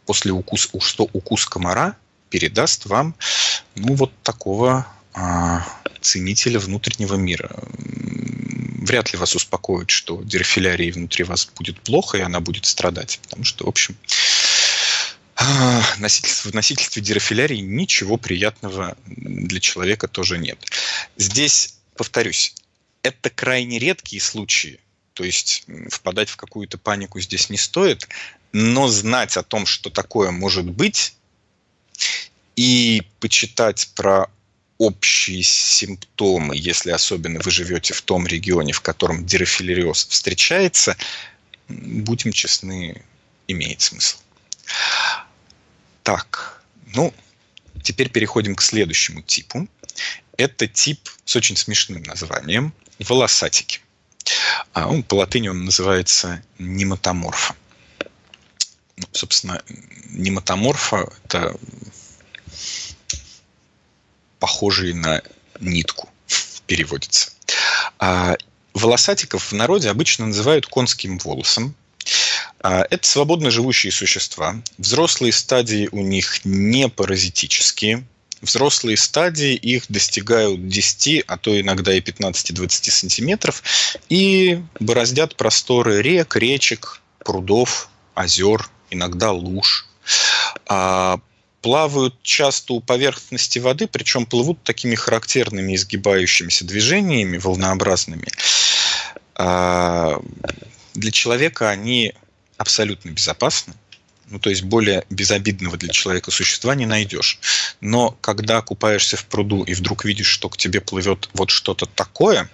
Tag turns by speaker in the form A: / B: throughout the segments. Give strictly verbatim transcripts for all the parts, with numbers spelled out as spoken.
A: после укуса, что укус комара передаст вам, ну, вот такого а, ценителя внутреннего мира. Вряд ли вас успокоит, что дирфилярии внутри вас будет плохо, и она будет страдать. Потому что, в общем, носительство, в носительстве дирфилярии ничего приятного для человека тоже нет. Здесь, повторюсь, это крайне редкие случаи. То есть впадать в какую-то панику здесь не стоит. Но знать о том, что такое может быть, и почитать про общие симптомы, если особенно вы живете в том регионе, в котором дирфилариоз встречается, будем честны, имеет смысл. Так, ну, теперь переходим к следующему типу. Это тип с очень смешным названием – волосатики. А он, по латыни он называется нематоморфа. Ну, собственно, нематоморфа – это похожие на нитку переводится. А волосатиков в народе обычно называют конским волосом. А это свободно живущие существа. Взрослые стадии у них не паразитические. Взрослые стадии их достигают десяти, а то иногда и пятнадцати-двадцати сантиметров и бороздят просторы рек, речек, прудов, озер, иногда луж. А плавают часто у поверхности воды, причем плывут такими характерными изгибающимися движениями, волнообразными. А для человека они абсолютно безопасны. Ну, то есть более безобидного для человека существа не найдешь. Но когда купаешься в пруду и вдруг видишь, что к тебе плывет вот что-то такое,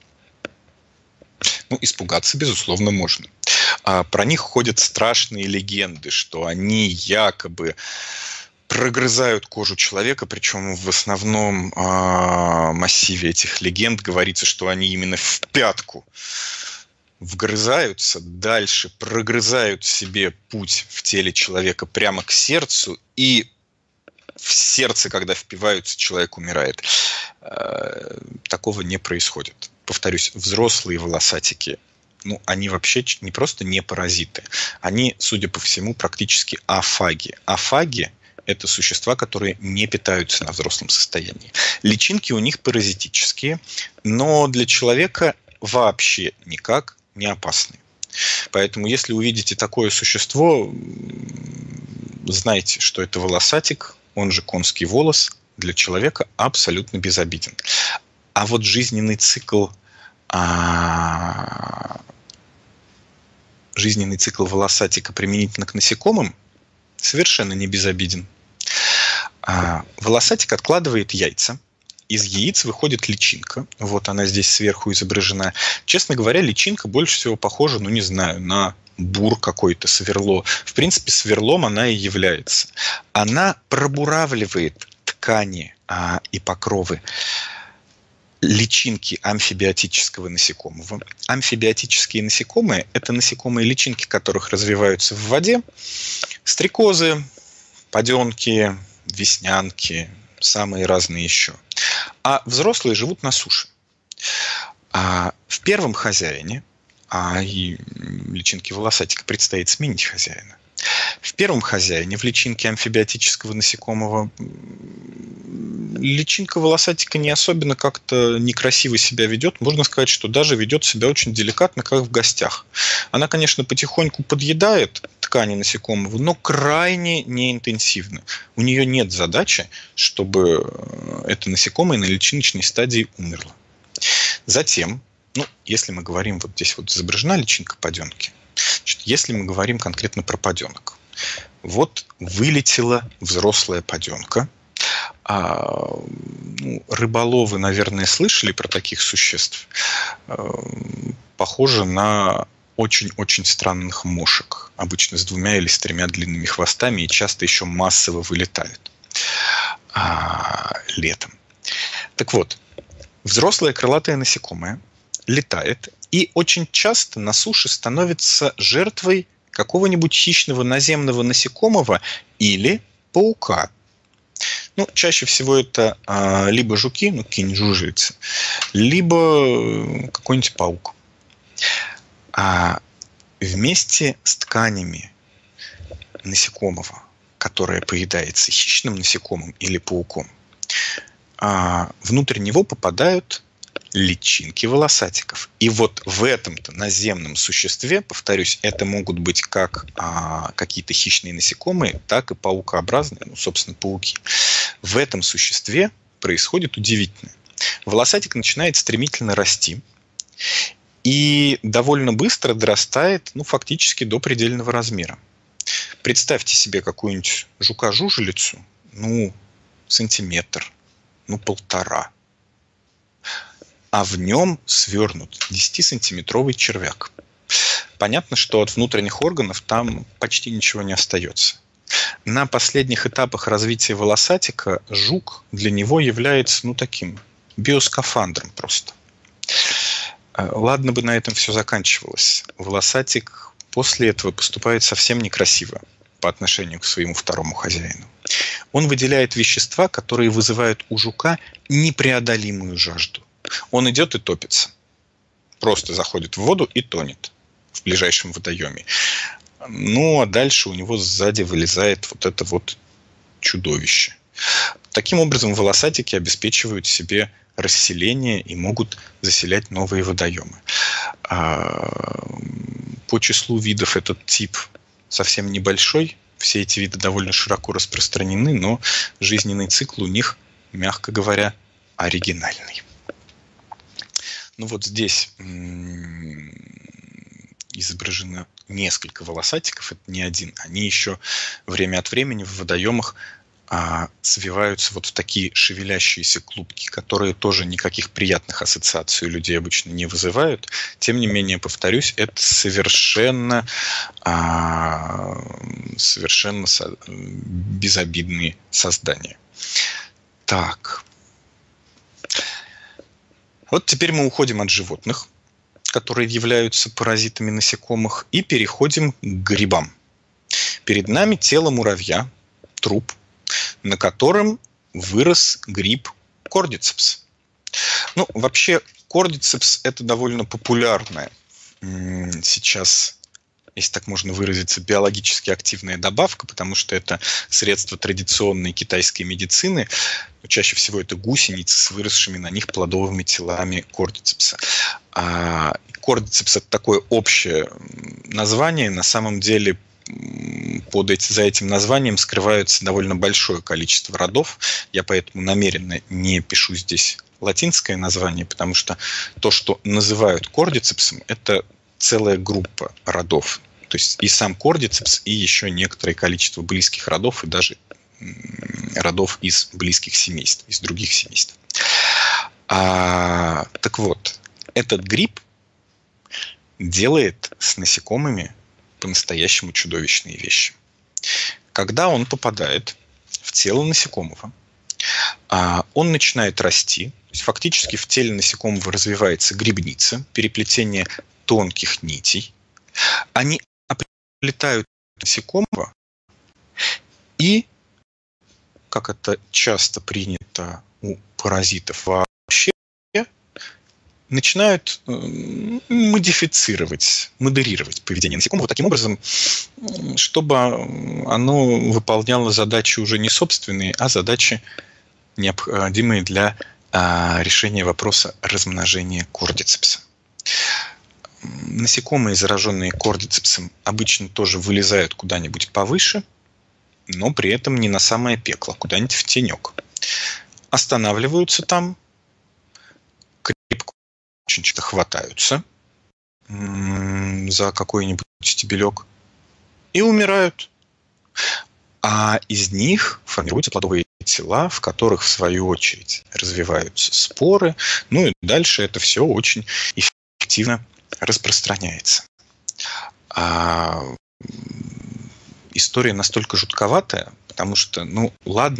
A: ну, испугаться, безусловно, можно. А про них ходят страшные легенды, что они якобы прогрызают кожу человека, причем в основном э, массиве этих легенд говорится, что они именно в пятку вгрызаются, дальше прогрызают себе путь в теле человека прямо к сердцу, и в сердце, когда впиваются, человек умирает. Э, такого не происходит. Повторюсь, взрослые волосатики, ну, они вообще не просто не паразиты, они, судя по всему, практически афаги. Афаги – это существа, которые не питаются на взрослом состоянии. Личинки у них паразитические, но для человека вообще никак не опасны. Поэтому, если увидите такое существо, знайте, что это волосатик, он же конский волос, для человека абсолютно безобиден. А вот жизненный цикл, а, жизненный цикл волосатика применительно к насекомым совершенно не безобиден. А, волосатик откладывает яйца. Из яиц выходит личинка. Вот она здесь сверху изображена. Честно говоря, личинка больше всего похожа, ну не знаю, на бур какой-то, сверло. В принципе, сверлом она и является. Она пробуравливает ткани а, и покровы личинки амфибиотического насекомого. Амфибиотические насекомые – это насекомые личинки, которых развиваются в воде. Стрекозы, паденки, веснянки, самые разные еще. А взрослые живут на суше. А в первом хозяине, а и личинке волосатика предстоит сменить хозяина, в первом хозяине, в личинке амфибиотического насекомого, личинка волосатика не особенно как-то некрасиво себя ведет. Можно сказать, что даже ведет себя очень деликатно, как в гостях. Она, конечно, потихоньку подъедает ткани насекомого, но крайне неинтенсивно. У нее нет задачи, чтобы это насекомое на личиночной стадии умерло. Затем, ну, если мы говорим, вот здесь вот изображена личинка паденки, значит, если мы говорим конкретно про паденок, вот вылетела взрослая паденка. А, ну, рыболовы, наверное, слышали про таких существ. А, похоже на очень-очень странных мошек. Обычно с двумя или с тремя длинными хвостами и часто еще массово вылетают а, летом. Так вот, взрослое крылатое насекомое летает и очень часто на суше становится жертвой какого-нибудь хищного наземного насекомого или паука. Ну, чаще всего это а, либо жуки, ну, какие-нибудь жужелицы, либо какой-нибудь паук. А вместе с тканями насекомого, которое поедается хищным насекомым или пауком, а внутрь него попадают личинки волосатиков. И вот в этом-то наземном существе, повторюсь, это могут быть как а, какие-то хищные насекомые, так и паукообразные, ну, собственно, пауки. В этом существе происходит удивительное. Волосатик начинает стремительно расти и довольно быстро дорастает, ну, фактически до предельного размера. Представьте себе какую-нибудь жука-жужелицу, ну, сантиметр, ну, полтора. А в нем свернут десятисантиметровый червяк. Понятно, что от внутренних органов там почти ничего не остается. На последних этапах развития волосатика жук для него является, ну, таким биоскафандром просто. Ладно бы на этом все заканчивалось. Волосатик после этого поступает совсем некрасиво по отношению к своему второму хозяину. Он выделяет вещества, которые вызывают у жука непреодолимую жажду. Он идет и топится. Просто заходит в воду и тонет в ближайшем водоеме. Ну, а дальше у него сзади вылезает вот это вот чудовище. Таким образом, волосатики обеспечивают себе расселение и могут заселять новые водоемы. По числу видов этот тип совсем небольшой. Все эти виды довольно широко распространены, но жизненный цикл у них, мягко говоря, оригинальный. Ну вот здесь изображено несколько волосатиков, это не один. Они еще время от времени в водоемах а, свиваются вот в такие шевелящиеся клубки, которые тоже никаких приятных ассоциаций у людей обычно не вызывают. Тем не менее, повторюсь, это совершенно, а, совершенно со- безобидные создания. Так. Вот теперь мы уходим от животных, которые являются паразитами насекомых, и переходим к грибам. Перед нами тело муравья, труп, на котором вырос гриб кордицепс. Ну, вообще, кордицепс – это довольно популярная сейчас, если так можно выразиться, биологически активная добавка, потому что это средство традиционной китайской медицины. Чаще всего это гусеницы с выросшими на них плодовыми телами кордицепса. А кордицепс – это такое общее название. На самом деле под эти, за этим названием скрывается довольно большое количество родов. Я поэтому намеренно не пишу здесь латинское название, потому что то, что называют кордицепсом, это целая группа родов. То есть и сам кордицепс, и еще некоторое количество близких родов, и даже родов из близких семейств, из других семейств. А, так вот, этот гриб делает с насекомыми по-настоящему чудовищные вещи. Когда он попадает в тело насекомого, а, он начинает расти. То есть фактически в теле насекомого развивается грибница, переплетение тонких нитей. Они оплетают насекомого и, как это часто принято у паразитов вообще, начинают модифицировать, модерировать поведение насекомого таким образом, чтобы оно выполняло задачи уже не собственные, а задачи, необходимые для решения вопроса размножения кордицепса. Насекомые, зараженные кордицепсом, обычно тоже вылезают куда-нибудь повыше, но при этом не на самое пекло, куда-нибудь в тенек. Останавливаются там, крепко очень часто хватаются за какой-нибудь стебелек и умирают. А из них формируются плодовые тела, в которых, в свою очередь, развиваются споры. Ну и дальше это все очень эффективно распространяется. А история настолько жутковатая, потому что, ну, ладно,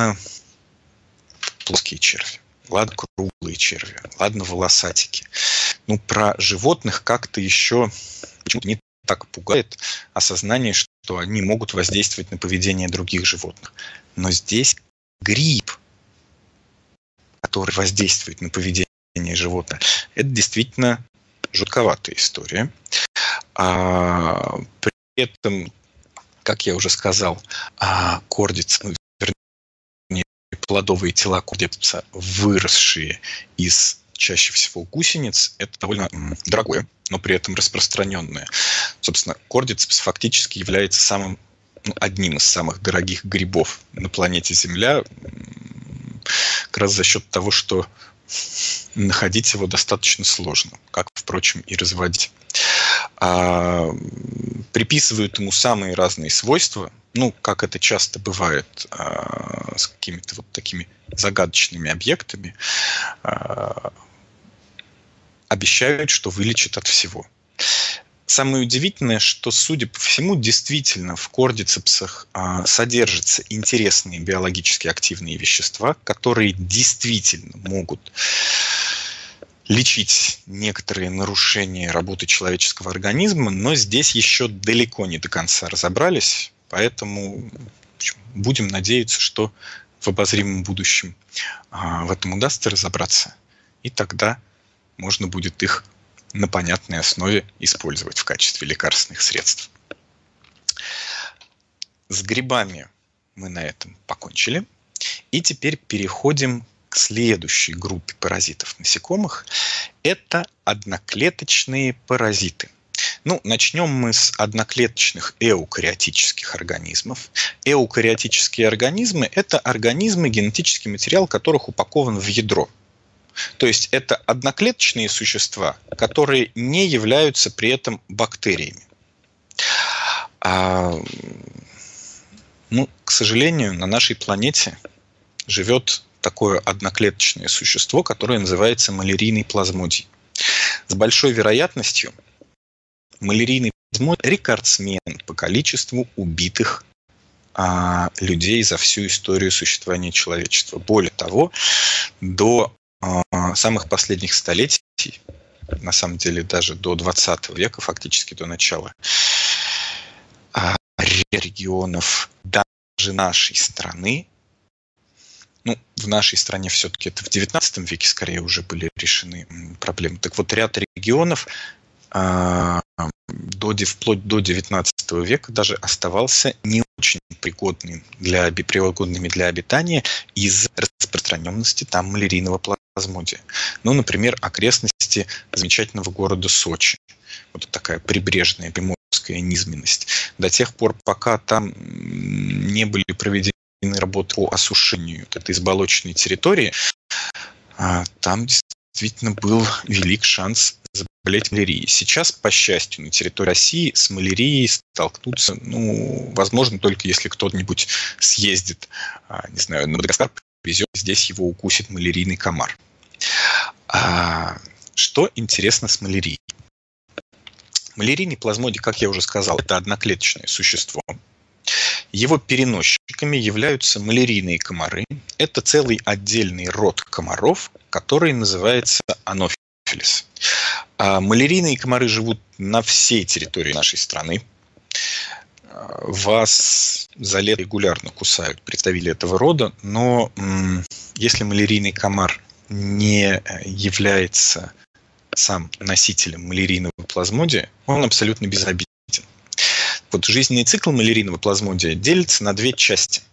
A: плоские черви, ладно, круглые черви, ладно, волосатики. Ну, про животных как-то еще почему-то не так пугает осознание, что они могут воздействовать на поведение других животных. Но здесь гриб, который воздействует на поведение животных, это действительно жутковатая история. А, при этом как я уже сказал, а, кордиц, ну, вернее, плодовые тела кордица, выросшие из чаще всего гусениц, это довольно дорогое, но при этом распространенное. Собственно, кордицепс фактически является самым, ну, одним из самых дорогих грибов на планете Земля, как раз за счет того, что находить его достаточно сложно, как, впрочем, и разводить. А, приписывают ему самые разные свойства, ну, как это часто бывает а, с какими-то вот такими загадочными объектами, а, обещают, что вылечит от всего. Самое удивительное, что, судя по всему, действительно в кордицепсах а, содержатся интересные биологически активные вещества, которые действительно могут лечить некоторые нарушения работы человеческого организма, но здесь еще далеко не до конца разобрались, поэтому будем надеяться, что в обозримом будущем а, в этом удастся разобраться, и тогда можно будет их на понятной основе использовать в качестве лекарственных средств. С грибами мы на этом покончили. И теперь переходим к следующей группе паразитов насекомых. Это одноклеточные паразиты. Ну, начнем мы с одноклеточных эукариотических организмов. Эукариотические организмы – это организмы, генетический материал которых упакован в ядро. То есть это одноклеточные существа, которые не являются при этом бактериями. А, ну, к сожалению, на нашей планете живет такое одноклеточное существо, которое называется малярийный плазмодий. С большой вероятностью малярийный плазмодий – рекордсмен по количеству убитых а, людей за всю историю существования человечества. Более того, до самых последних столетий, на самом деле даже до двадцатого века, фактически до начала регионов даже нашей страны, ну, в нашей стране все-таки это в девятнадцатом веке скорее уже были решены проблемы. Так вот, ряд регионов до, вплоть до девятнадцатого века даже оставался не очень пригодным для, пригодными для обитания из-за распространенности там малярийного плазмодия. Ну, например, окрестности замечательного города Сочи. Вот такая прибрежная приморская низменность. До тех пор, пока там не были проведены работы по осушению вот этой заболоченной территории, там действительно был велик шанс заболеть малярией. Сейчас, по счастью, на территории России с малярией столкнуться, ну, возможно, только если кто-нибудь съездит, не знаю, на Мадагаскар, повезет, здесь его укусит малярийный комар. А что интересно с малярией? Малярийный плазмодий, как я уже сказал, это одноклеточное существо. Его переносчиками являются малярийные комары. Это целый отдельный род комаров, который называется анофилис. А малярийные комары живут на всей территории нашей страны. Вас за лето регулярно кусают представители этого рода, но м, если малярийный комар не является сам носителем малярийного плазмодия, он абсолютно безобиден. Вот жизненный цикл малярийного плазмодия делится на две части.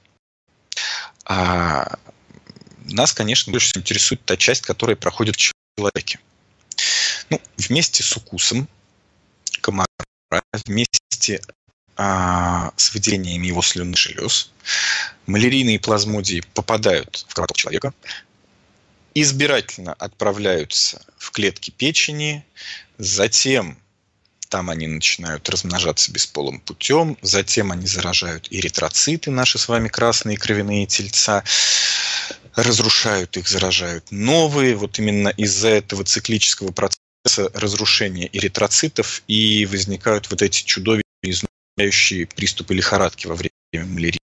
A: А нас, конечно, больше всего интересует та часть, которая проходит в человеке. Ну, вместе с укусом комара, вместе а, с выделением его слюнных желез, малярийные плазмодии попадают в кровоток человека, избирательно отправляются в клетки печени, затем там они начинают размножаться бесполым путем, затем они заражают эритроциты, наши с вами красные кровяные тельца, разрушают их, заражают новые. Вот именно из-за этого циклического процесса разрушения эритроцитов и возникают вот эти чудовищные изнуряющие приступы лихорадки во время малярии.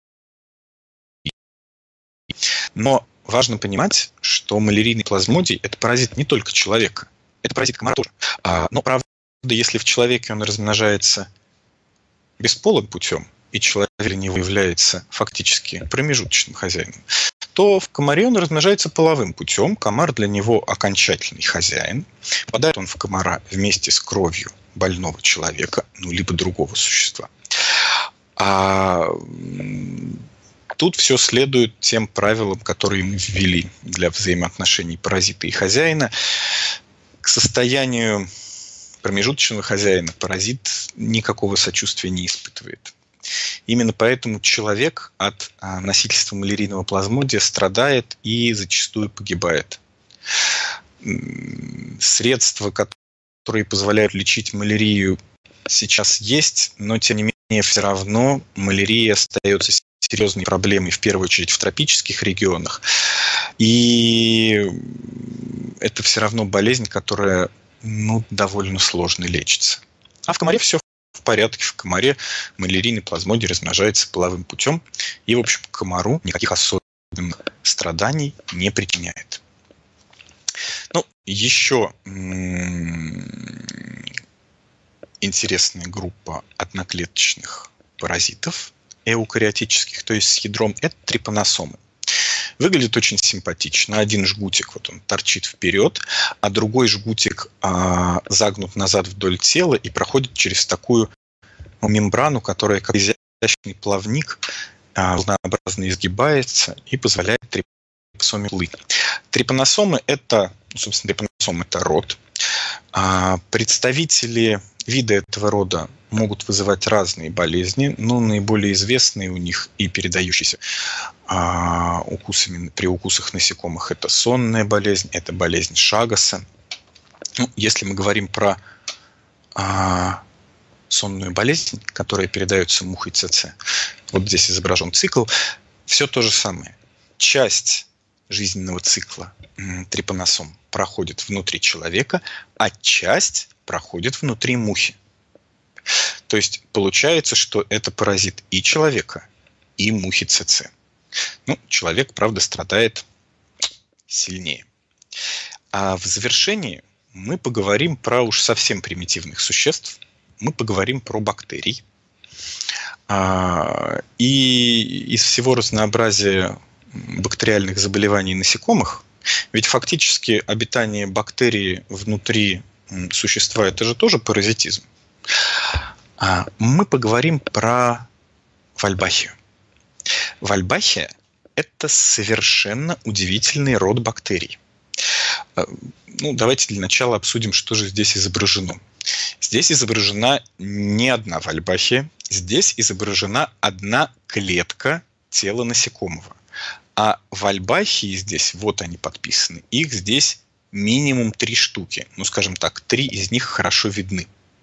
A: Но важно понимать, что малярийный плазмодий – это паразит не только человека, это паразит комара тоже. А, но, правда, если в человеке он размножается бесполым путем, и человек для него является фактически промежуточным хозяином, то в комаре он размножается половым путем. Комар для него окончательный хозяин. Попадает он в комара вместе с кровью больного человека, ну, либо другого существа. А тут все следует тем правилам, которые мы ввели для взаимоотношений паразита и хозяина. К состоянию промежуточного хозяина паразит никакого сочувствия не испытывает. Именно поэтому человек от носительства малярийного плазмодия страдает и зачастую погибает. Средства, которые позволяют лечить малярию, сейчас есть, но тем не менее все равно малярия остается серьезной проблемой, в первую очередь в тропических регионах. И это все равно болезнь, которая ну, довольно сложно лечится. А в комаре все в порядке. В комаре малярийный плазмодий размножается половым путем и, в общем, комару никаких особенных страданий не причиняет. Ну, еще интересная группа одноклеточных паразитов эукариотических, то есть с ядром, это трипаносомы. Выглядит очень симпатично. Один жгутик вот он торчит вперед, а другой жгутик а, загнут назад вдоль тела и проходит через такую ну, мембрану, которая как изящный плавник а, волнообразно изгибается и позволяет трипаносоме плыть. Трипаносомы это, собственно, трипаносомы это род. А, представители вида этого рода могут вызывать разные болезни, но наиболее известные у них и передающиеся а, укусами, при укусах насекомых это сонная болезнь, это болезнь Шагаса. Ну, если мы говорим про а, сонную болезнь, которая передается мухой ЦЦ, вот здесь изображен цикл, все то же самое. Часть жизненного цикла м, трипаносом проходит внутри человека, а часть проходит внутри мухи. То есть получается, что это паразит и человека, и мухи ЦЦ. Ну, человек, правда, страдает сильнее. А в завершении мы поговорим про уж совсем примитивных существ. Мы поговорим про бактерий. И из всего разнообразия бактериальных заболеваний насекомых, ведь фактически обитание бактерии внутри существа – это же тоже паразитизм. Мы поговорим про вольбахию. Вольбахия – это совершенно удивительный род бактерий. Ну, давайте для начала обсудим, что же здесь изображено. Здесь изображена не одна вольбахия, здесь изображена одна клетка тела насекомого. А вольбахии здесь, вот они подписаны, их здесь минимум три штуки. Ну, скажем так, три из них хорошо видны.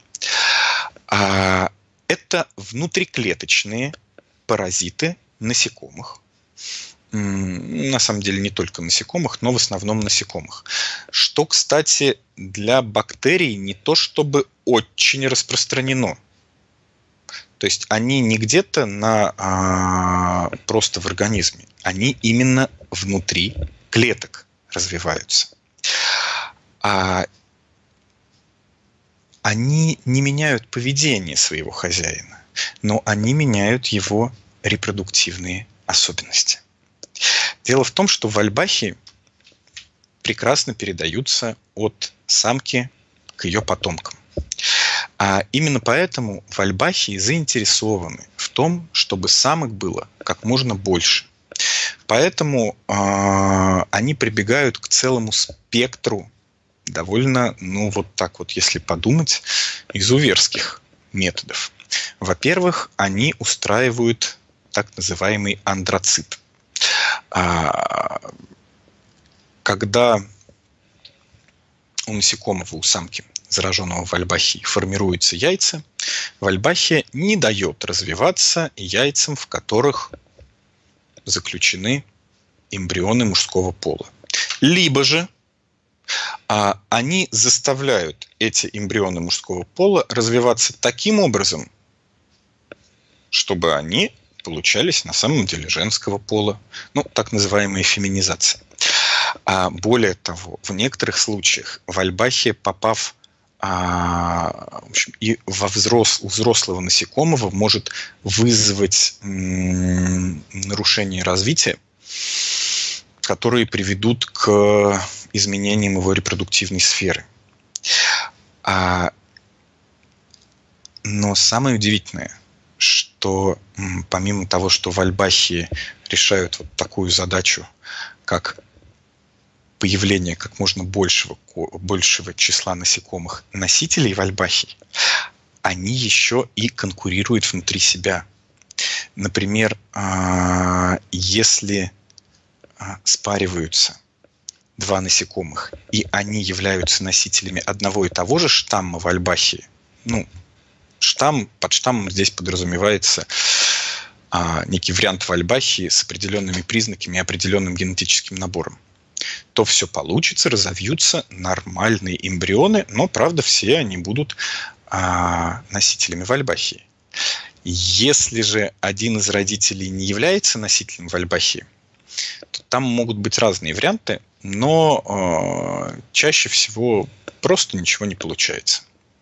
A: А это внутриклеточные паразиты насекомых. На самом деле не только насекомых, но в основном насекомых. Что, кстати, для бактерий не то чтобы очень распространено. То есть они не где-то на, а, просто в организме, они именно внутри клеток развиваются. А они не меняют поведение своего хозяина, но они меняют его репродуктивные особенности. Дело в том, что вольбахи прекрасно передаются от самки к ее потомкам. А именно поэтому вольбахи заинтересованы в том, чтобы самок было как можно больше. Поэтому э, они прибегают к целому спектру довольно, ну вот так вот, если подумать, изуверских методов. Во-первых, они устраивают так называемый андроцит. А, когда у насекомого, у самки, зараженного вольбахией, формируются яйца, вольбахия не дает развиваться яйцам, в которых заключены эмбрионы мужского пола. Либо же а, они заставляют эти эмбрионы мужского пола развиваться таким образом, чтобы они получались на самом деле женского пола. Ну, так называемая феминизация. А более того, в некоторых случаях вольбахия, попав а, в общем, и во взрос, у взрослого насекомого, может вызвать м, нарушение развития, которые приведут к изменениям его репродуктивной сферы. А, но самое удивительное, что что помимо того, что вальбахи решают вот такую задачу, как появление как можно большего, большего числа насекомых носителей вальбахий, они еще и конкурируют внутри себя. Например, если спариваются два насекомых, и они являются носителями одного и того же штамма вальбахии, ну, штамм, под штаммом здесь подразумевается а, некий вариант вальбахии с определенными признаками и определенным генетическим набором, то все получится, разовьются нормальные эмбрионы, но, правда, все они будут а, носителями вальбахии. Если же один из родителей не является носителем вальбахии, то там могут быть разные варианты, но э, чаще всего просто ничего не получается.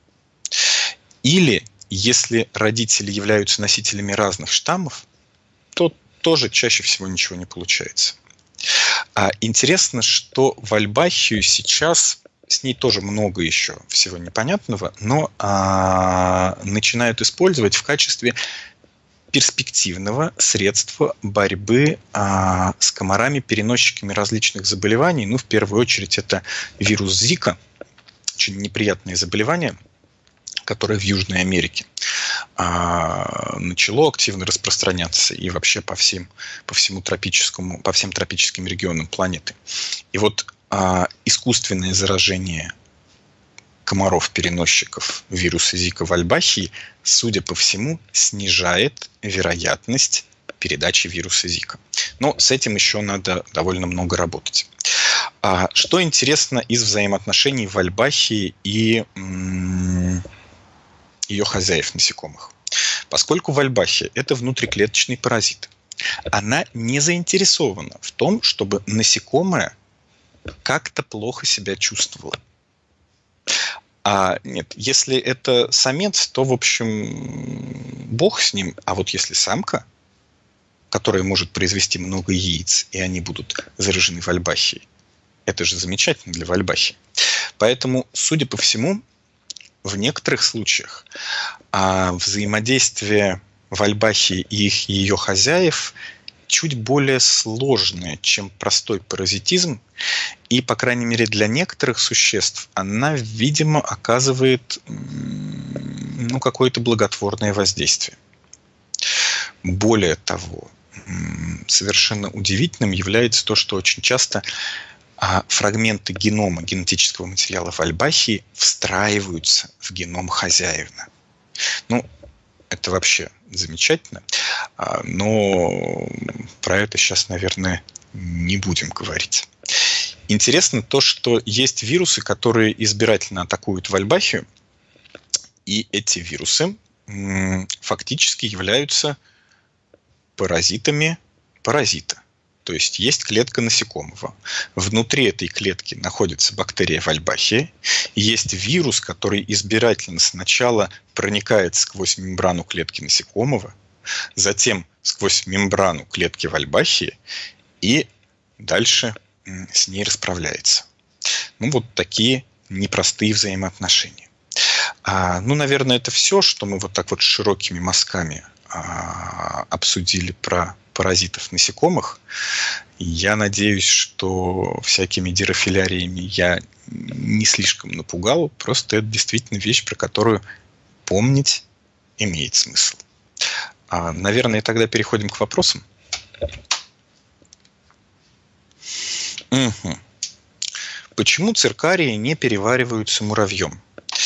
A: Или если родители являются носителями разных штаммов, то тоже чаще всего ничего не получается. А интересно, что вальбахию сейчас, с ней тоже много еще всего непонятного, но а, начинают использовать в качестве перспективного средства борьбы а, с комарами-переносчиками различных заболеваний. Ну, в первую очередь, это вирус Зика, очень неприятное заболевание, которое в Южной Америке а, начало активно распространяться и вообще по всем, по всему тропическому, по всем тропическим регионам планеты. И вот а, искусственное заражение комаров-переносчиков вируса Зика вальбахии, судя по всему, снижает вероятность передачи вируса Зика. Но с этим еще надо довольно много работать. А что интересно из взаимоотношений вальбахии и м- ее хозяев насекомых? Поскольку вальбахия – это внутриклеточный паразит, она не заинтересована в том, чтобы насекомое как-то плохо себя чувствовало. А нет, если это самец, то, в общем, бог с ним. А вот если самка, которая может произвести много яиц, и они будут заражены вальбахией, это же замечательно для вальбахи. Поэтому, судя по всему, в некоторых случаях а, взаимодействие вальбахии и их, ее хозяев чуть более сложное, чем простой паразитизм. И, по крайней мере, для некоторых существ она, видимо, оказывает ну, какое-то благотворное воздействие. Более того, совершенно удивительным является то, что очень часто фрагменты генома генетического материала вальбахии встраиваются в геном хозяина. Ну, это вообще замечательно, но про это сейчас, наверное, не будем говорить. Интересно то, что есть вирусы, которые избирательно атакуют вальбахию, и эти вирусы фактически являются паразитами паразита. То есть есть клетка насекомого. Внутри этой клетки находится бактерия вальбахия. Есть вирус, который избирательно сначала проникает сквозь мембрану клетки насекомого, затем сквозь мембрану клетки вальбахии и дальше с ней расправляется. Ну, вот такие непростые взаимоотношения. А, ну, наверное, это все, что мы вот так вот широкими мазками а, обсудили про паразитов насекомых. Я надеюсь, что всякими дирофиляриями я не слишком напугал. Просто это действительно вещь, про которую помнить имеет смысл. А, наверное, тогда переходим к вопросам. Угу. Почему циркарии не перевариваются муравьем?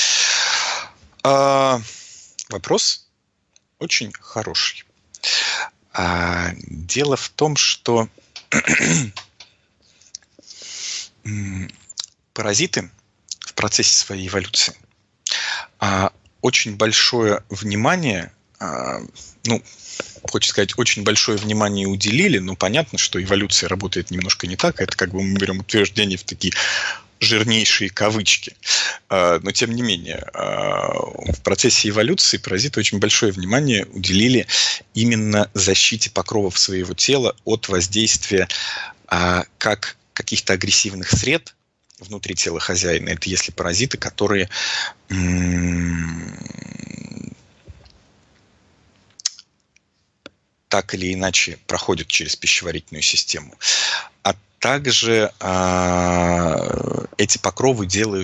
A: А, вопрос очень хороший. А, дело в том, что паразиты в процессе своей эволюции а, очень большое внимание, а, ну, хочется сказать, очень большое внимание уделили, но понятно, что эволюция работает немножко не так. Это как бы мы берем утверждение в такие жирнейшие кавычки. Но тем не менее, в процессе эволюции паразиты очень большое внимание уделили именно защите покровов своего тела от воздействия как каких-то агрессивных сред внутри тела хозяина. Это если паразиты, которые так или иначе проходят через пищеварительную систему. А также э, эти покровы делают